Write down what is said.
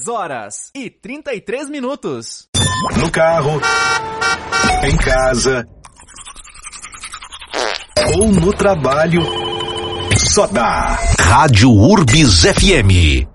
10h33. No carro, em casa ou no trabalho, só dá Rádio Urbis FM.